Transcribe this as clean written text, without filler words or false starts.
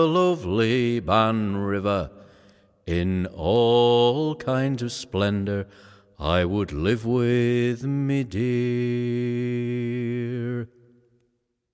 lovely Bann River, in all kinds of splendour, I would live with me dear.